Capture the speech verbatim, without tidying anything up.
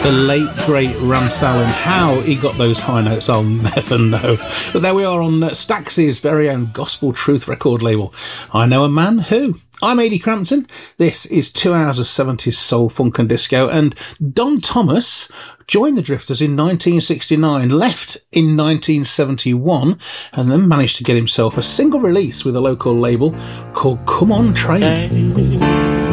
The late, great Ransell, and how he got those high notes, I'll never know. But there we are on Stax's very own Gospel Truth record label. I Know a Man Who. I'm Ady Crampton. This is two hours of seventies soul, funk and disco. And Don Thomas joined the Drifters in nineteen sixty-nine, left in nineteen seventy-one, and then managed to get himself a single release with a local label called Come On Train. Hey.